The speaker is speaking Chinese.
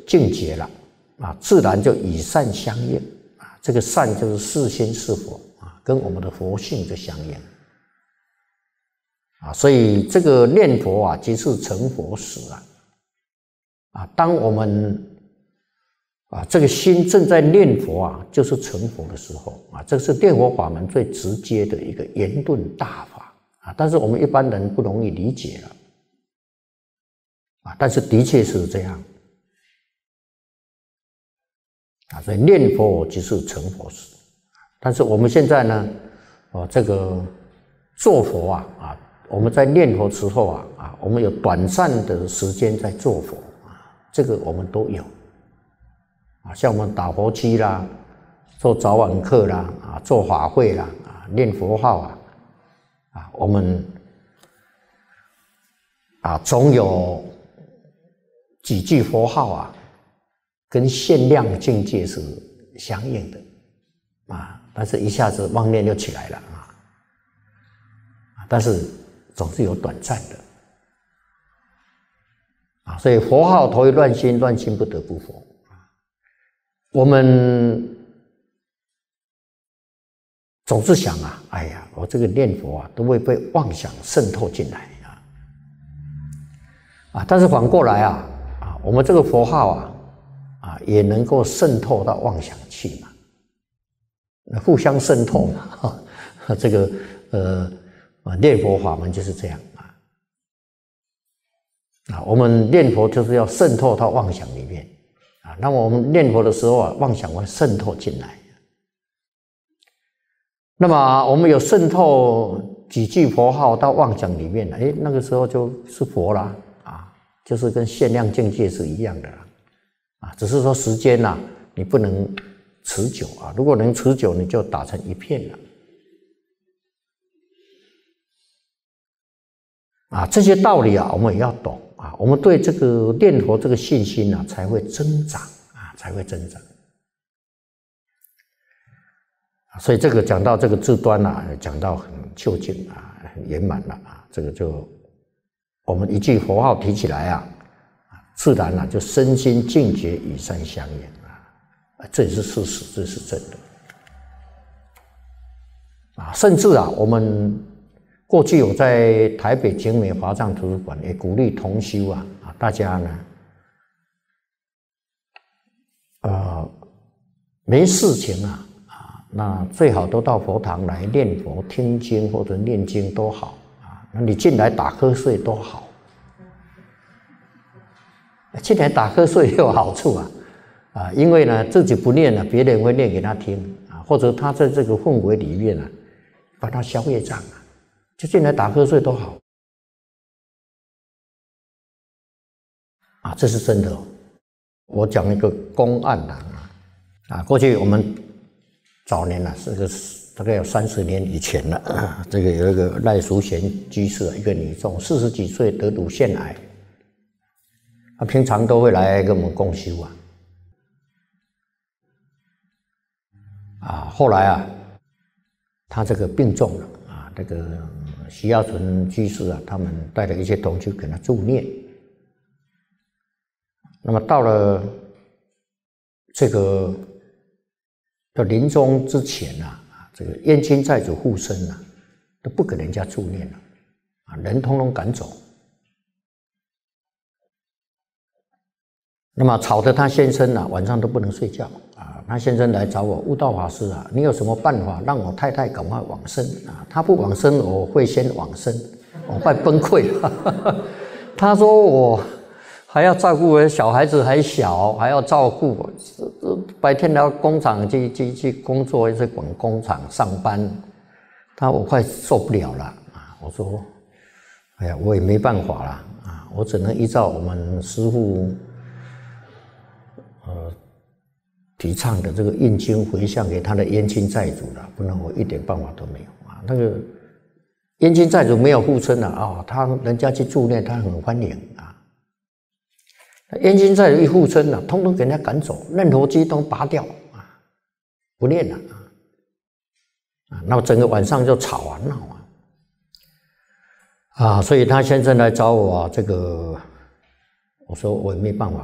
境界了啊，自然就与善相应啊。这个善就是是心是佛啊，跟我们的佛性就相应啊。所以这个念佛啊，即是成佛时啊。当我们这个心正在念佛啊，就是成佛的时候啊。这是念佛法门最直接的一个圆顿大法啊。但是我们一般人不容易理解了啊。但是的确是这样啊。所以念佛就是成佛时。但是我们现在呢，这个做佛啊，我们在念佛时候啊，我们有短暂的时间在做佛啊，这个我们都有啊。像我们打佛七啦，做早晚课啦，啊，做法会啦，啊，念佛号啊，我们总有几句佛号啊，跟限量境界是相应的啊。但是一下子妄念就起来了啊。但是总是有短暂的啊。所以佛号头一乱心，乱心不得不佛。我们总是想啊，哎呀，我这个念佛啊，都会被妄想渗透进来啊。但是反过来啊，我们这个佛号啊，也能够渗透到妄想去嘛，互相渗透嘛。这个念佛法门就是这样啊。我们念佛就是要渗透到妄想里面啊。那么我们念佛的时候啊，妄想会渗透进来。那么我们有渗透几句佛号到妄想里面，那个时候就是佛啦啊，就是跟限量境界是一样的啦啊。只是说时间啊，你不能持久啊。如果能持久，你就打成一片了啊。这些道理啊，我们也要懂啊。我们对这个念佛这个信心啊，才会增长啊，才会增长。所以这个讲到这个智端啊，讲到很究竟啊，很圆满了啊。这个就我们一句佛号提起来啊，自然啊就身心境界与善相应啊，这也是事实，这是真的啊。甚至啊，我们过去有在台北景美华藏图书馆也鼓励同修啊，大家呢，没事情啊。那最好都到佛堂来念佛、听经或者念经都好啊。那你进来打瞌睡都好，进来打瞌睡也有好处啊，因为呢自己不念了，别人会念给他听啊，或者他在这个氛围里面帮他消业障啊，就进来打瞌睡都好啊，这是真的。我讲一个公案啊，过去我们早年这个大概有30年以前了，这个有一个赖淑贤居士，一个女众，40几岁得乳腺癌，她平常都会来跟我们共修后来她这个病重了这个徐耀纯居士他们带了一些同修给她助念。那么到了这个到临终之前这个冤亲债主护身都不给人家助念了人通通赶走。那么吵得他先生晚上都不能睡觉他先生来找我，悟道法师你有什么办法让我太太赶快往生他不往生，我会先往生，我快崩溃了。他说我还要照顾我的小孩子还小，还要照顾我，白天到工厂去工作，一直管工厂上班，我快受不了了我说，哎呀，我也没办法了我只能依照我们师父提倡的这个印经回向给他的冤亲债主了，不然我一点办法都没有那个冤亲债主没有护身人家去助念，他很欢迎冤亲债主一护身通通给人家赶走，任何机都拔掉不念了那么整个晚上就吵闹所以他先生来找我这个我说我也没办法